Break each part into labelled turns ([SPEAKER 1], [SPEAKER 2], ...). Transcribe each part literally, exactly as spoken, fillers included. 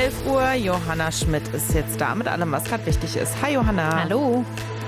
[SPEAKER 1] elf Uhr, Johanna Schmidt ist jetzt da mit allem, was gerade wichtig ist. Hi Johanna.
[SPEAKER 2] Hallo.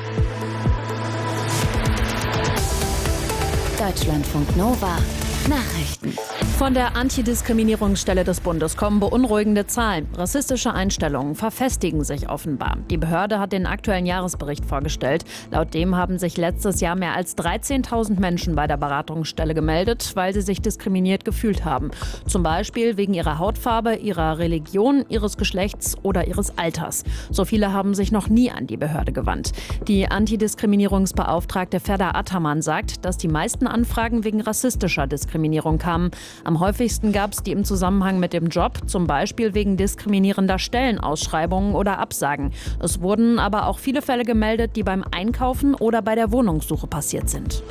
[SPEAKER 3] Deutschlandfunk Nova. Nachrichten.
[SPEAKER 2] Von der Antidiskriminierungsstelle des Bundes kommen beunruhigende Zahlen. Rassistische Einstellungen verfestigen sich offenbar. Die Behörde hat den aktuellen Jahresbericht vorgestellt. Laut dem haben sich letztes Jahr mehr als dreizehntausend Menschen bei der Beratungsstelle gemeldet, weil sie sich diskriminiert gefühlt haben. Zum Beispiel wegen ihrer Hautfarbe, ihrer Religion, ihres Geschlechts oder ihres Alters. So viele haben sich noch nie an die Behörde gewandt. Die Antidiskriminierungsbeauftragte Ferda Ataman sagt, dass die meisten Anfragen wegen rassistischer Diskriminierung kamen. Am häufigsten gab es die im Zusammenhang mit dem Job, zum Beispiel wegen diskriminierender Stellenausschreibungen oder Absagen. Es wurden aber auch viele Fälle gemeldet, die beim Einkaufen oder bei der Wohnungssuche passiert sind.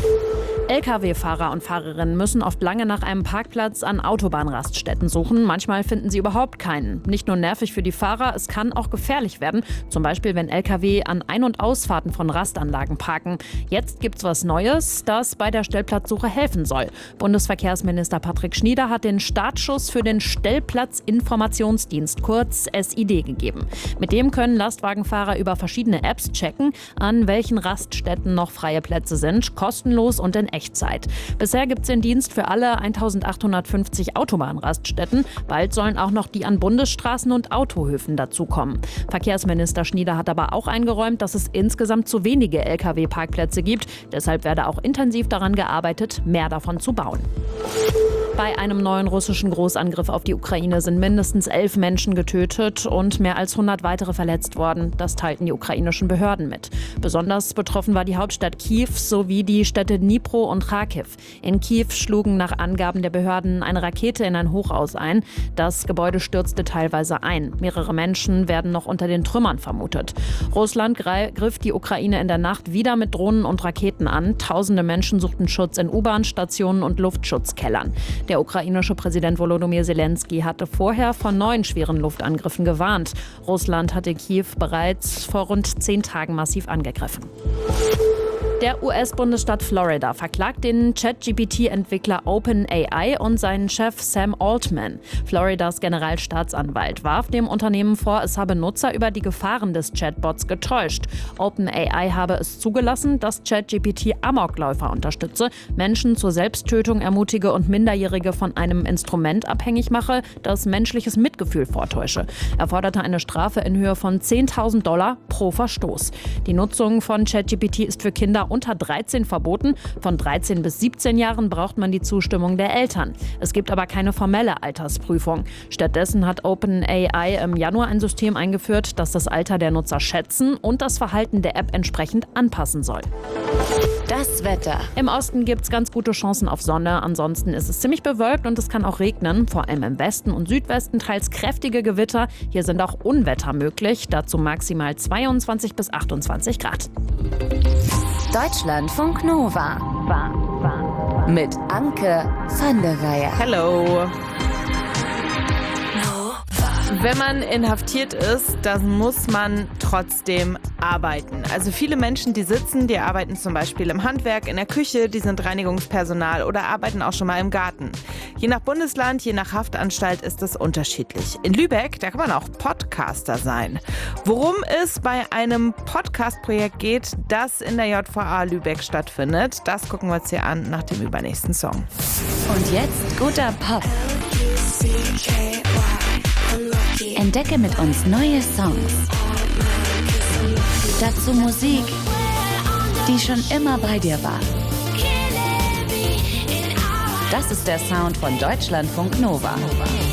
[SPEAKER 2] L K W-Fahrer und Fahrerinnen müssen oft lange nach einem Parkplatz an Autobahnraststätten suchen. Manchmal finden sie überhaupt keinen. Nicht nur nervig für die Fahrer, es kann auch gefährlich werden. Zum Beispiel, wenn L K W an Ein- und Ausfahrten von Rastanlagen parken. Jetzt gibt's was Neues, das bei der Stellplatzsuche helfen soll. Bundesverkehrsminister Patrick Schnieder hat den Startschuss für den Stellplatzinformationsdienst, kurz S I D, gegeben. Mit dem können Lastwagenfahrer über verschiedene Apps checken, an welchen Raststätten noch freie Plätze sind, kostenlos und in Echtzeit. Bisher gibt es den Dienst für alle eintausendachthundertfünfzig Autobahnraststätten. Bald sollen auch noch die an Bundesstraßen und Autohöfen dazukommen. Verkehrsminister Schnieder hat aber auch eingeräumt, dass es insgesamt zu wenige L K W-Parkplätze gibt. Deshalb werde auch intensiv daran gearbeitet, mehr davon zu bauen. Bei einem neuen russischen Großangriff auf die Ukraine sind mindestens elf Menschen getötet und mehr als hundert weitere verletzt worden. Das teilten die ukrainischen Behörden mit. Besonders betroffen war die Hauptstadt Kiew sowie die Städte Dnipro und Charkiw. In Kiew schlugen nach Angaben der Behörden eine Rakete in ein Hochhaus ein. Das Gebäude stürzte teilweise ein. Mehrere Menschen werden noch unter den Trümmern vermutet. Russland griff die Ukraine in der Nacht wieder mit Drohnen und Raketen an. Tausende Menschen suchten Schutz in U-Bahn-Stationen und Luftschutzkellern. Der ukrainische Präsident Volodymyr Zelensky hatte vorher von neuen schweren Luftangriffen gewarnt. Russland hatte Kiew bereits vor rund zehn Tagen massiv angegriffen. Der U S-Bundesstaat Florida verklagt den Chat-G P T-Entwickler OpenAI und seinen Chef Sam Altman. Floridas Generalstaatsanwalt warf dem Unternehmen vor, es habe Nutzer über die Gefahren des Chatbots getäuscht. OpenAI habe es zugelassen, dass Chat-G P T Amokläufer unterstütze, Menschen zur Selbsttötung ermutige und Minderjährige von einem Instrument abhängig mache, das menschliches Mitgefühl vortäusche. Er forderte eine Strafe in Höhe von zehntausend Dollar pro Verstoß. Die Nutzung von Chat-G P T ist für Kinder unter dreizehn verboten. Von dreizehn bis siebzehn Jahren braucht man die Zustimmung der Eltern. Es gibt aber keine formelle Altersprüfung. Stattdessen hat OpenAI im Januar ein System eingeführt, das das Alter der Nutzer schätzen und das Verhalten der App entsprechend anpassen soll.
[SPEAKER 3] Das Wetter.
[SPEAKER 2] Im Osten gibt es ganz gute Chancen auf Sonne. Ansonsten ist es ziemlich bewölkt und es kann auch regnen. Vor allem im Westen und Südwesten teils kräftige Gewitter. Hier sind auch Unwetter möglich. Dazu maximal zweiundzwanzig bis achtundzwanzig Grad.
[SPEAKER 3] Deutschlandfunk Nova. War, war. Mit Anke van der Weyer.
[SPEAKER 1] Hello. Wenn man inhaftiert ist, dann muss man trotzdem arbeiten. Also viele Menschen, die sitzen, die arbeiten zum Beispiel im Handwerk, in der Küche, die sind Reinigungspersonal oder arbeiten auch schon mal im Garten. Je nach Bundesland, je nach Haftanstalt ist es unterschiedlich. In Lübeck, da kann man auch Podcaster sein. Worum es bei einem Podcast-Projekt geht, das in der J V A Lübeck stattfindet, das gucken wir uns hier an nach dem übernächsten Song.
[SPEAKER 3] Und jetzt guter Pop. Entdecke mit uns neue Songs. Dazu Musik, die schon immer bei dir war. Das ist der Sound von Deutschlandfunk Nova.